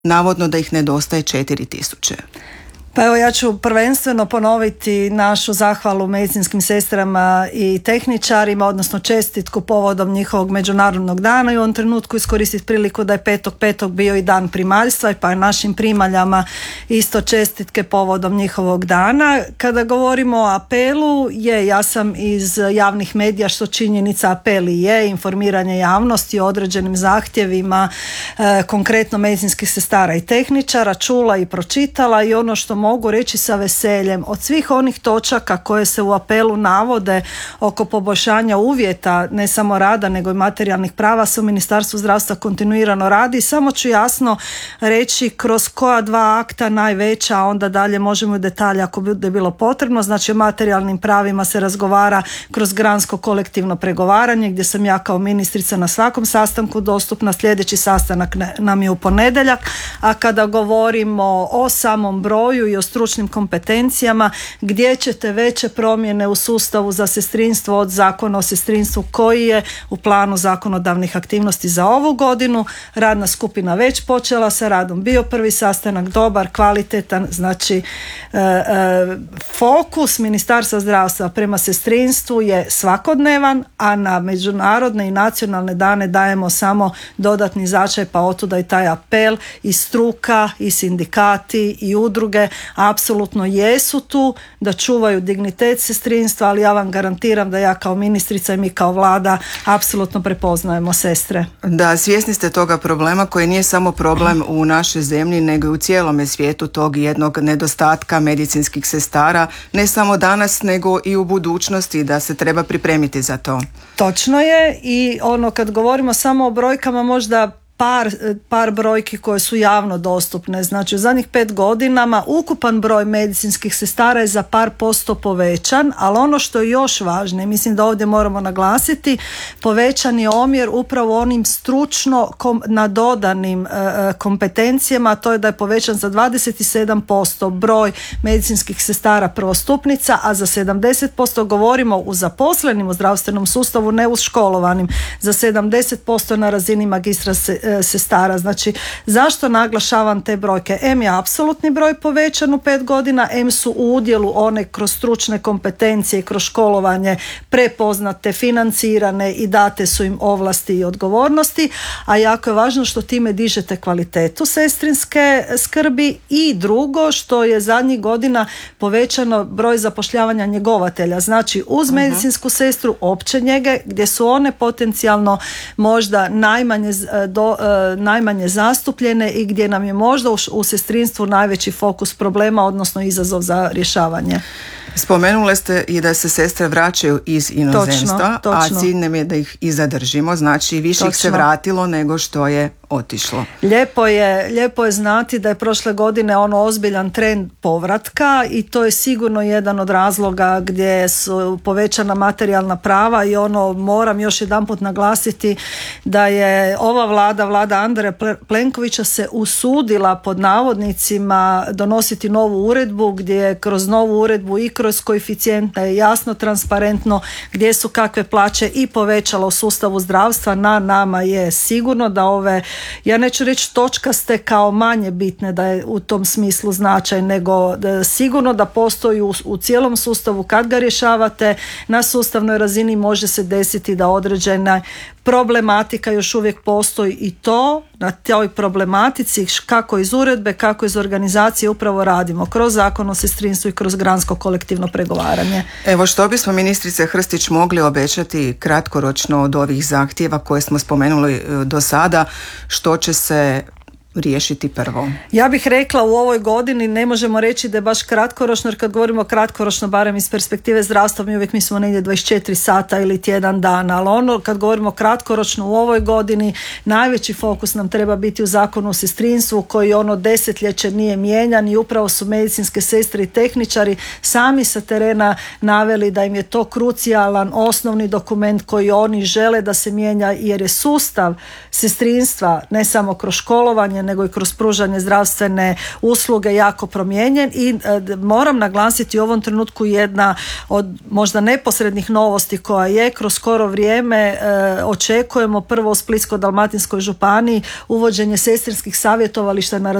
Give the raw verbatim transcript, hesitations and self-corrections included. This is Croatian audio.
navodno da ih nedostaje četiri tisuće. Pa evo, ja ću prvenstveno ponoviti našu zahvalu medicinskim sestrama i tehničarima, odnosno čestitku povodom njihovog međunarodnog dana i u ovom trenutku iskoristiti priliku da je petog petog bio i dan primaljstva, pa je našim primaljama isto čestitke povodom njihovog dana. Kada govorimo o apelu, je, ja sam iz javnih medija, što činjenica apel i je, informiranje javnosti o određenim zahtjevima, e, konkretno medicinskih sestara i tehničara, čula i pročitala, i ono što mogu reći sa veseljem, od svih onih točaka koje se u apelu navode oko poboljšanja uvjeta ne samo rada nego i materijalnih prava se u Ministarstvu zdravstva kontinuirano radi. Samo ću jasno reći kroz koja dva akta najveća, a onda dalje možemo i detalje ako bude bilo potrebno. Znači o materijalnim pravima se razgovara kroz gransko kolektivno pregovaranje gdje sam ja kao ministrica na svakom sastanku dostupna. Sljedeći sastanak nam je u ponedjeljak, a kada govorimo o samom broju i o stručnim kompetencijama, gdje ćete veće promjene u sustavu za sestrinstvo od Zakona o sestrinstvu koji je u planu zakonodavnih aktivnosti za ovu godinu. Radna skupina već počela sa radom, bio prvi sastanak dobar, kvalitetan, znači e, e, fokus Ministarstva zdravstva prema sestrinstvu je svakodnevan, a na međunarodne i nacionalne dane dajemo samo dodatni značaj, pa otuda i taj apel i struka i sindikati i udruge apsolutno jesu tu da čuvaju dignitet sestrinstva, ali ja vam garantiram da ja kao ministrica i mi kao vlada apsolutno prepoznajemo sestre. Da, svjesni ste toga problema koji nije samo problem u našoj zemlji nego i u cijelome svijetu, tog jednog nedostatka medicinskih sestara, ne samo danas nego i u budućnosti, da se treba pripremiti za to. Točno je, i ono kad govorimo samo o brojkama, možda Par, par brojki koje su javno dostupne. Znači u zadnjih pet godinama ukupan broj medicinskih sestara je za par posto povećan, ali ono što je još važnije, mislim da ovdje moramo naglasiti, povećan je omjer upravo onim stručno kom, nadodanim e, kompetencijama, to je da je povećan za dvadeset sedam posto broj medicinskih sestara prvostupnica, a za sedamdeset posto govorimo u zaposlenim u zdravstvenom sustavu, ne u školovanim, za sedamdeset posto na razini magistra se, sestara. Znači, zašto naglašavam te brojke? M je apsolutni broj povećan u pet godina, M su u udjelu one kroz stručne kompetencije i kroz školovanje prepoznate, financirane i date su im ovlasti i odgovornosti, a jako je važno što time dižete kvalitetu sestrinske skrbi, i drugo što je zadnjih godina povećano broj zapošljavanja njegovatelja. Znači, uz uh-huh. medicinsku sestru opće njege, gdje su one potencijalno možda najmanje do najmanje zastupljene i gdje nam je možda u, u sestrinstvu najveći fokus problema, odnosno izazov za rješavanje. Spomenule ste i da se sestre vraćaju iz inozemstva, točno, točno. a cilj nam je da ih i zadržimo, znači više točno. Ih se vratilo nego što je otišlo. Lijepo je, lijepo je znati da je prošle godine ono ozbiljan trend povratka, i to je sigurno jedan od razloga gdje su povećana materijalna prava, i ono moram još jedanput naglasiti da je ova vlada, vlada Andreja Plenkovića se usudila pod navodnicima donositi novu uredbu, gdje je kroz novu uredbu i kroz koeficijente je jasno, transparentno gdje su kakve plaće i povećalo u sustavu zdravstva. Na nama je sigurno da ove, ja neću reći točkaste kao manje bitne, da je u tom smislu značaj, nego da sigurno da postoji u, u cijelom sustavu. Kad ga rješavate na sustavnoj razini može se desiti da određena problematika još uvijek postoji, i to na toj problematici kako iz uredbe, kako iz organizacije upravo radimo kroz Zakon o sestrinstvu i kroz gransko kolektivno pregovaranje. Evo, što bismo, ministrice Hrstić, mogli obećati kratkoročno od ovih zahtjeva koje smo spomenuli do sada, što će se riješiti prvo? Ja bih rekla u ovoj godini ne možemo reći da je baš kratkoročno, jer kad govorimo kratkoročno, barem iz perspektive zdravstva, mi uvijek mislimo negdje dvadeset četiri sata ili tjedan dana, ali ono kad govorimo kratkoročno u ovoj godini, najveći fokus nam treba biti u Zakonu o sestrinstvu koji ono desetljeće nije mijenjan, i upravo su medicinske sestre i tehničari sami sa terena naveli da im je to krucijalan osnovni dokument koji oni žele da se mijenja, jer je sustav sestrinstva ne samo kroz školovanje obrazovanje nego i kroz pružanje zdravstvene usluge jako promijenjen i e, moram naglasiti u ovom trenutku jedna od možda neposrednih novosti koja je kroz skoro vrijeme e, očekujemo prvo u Splitsko-dalmatinskoj županiji uvođenje sestrinskih savjetovališta na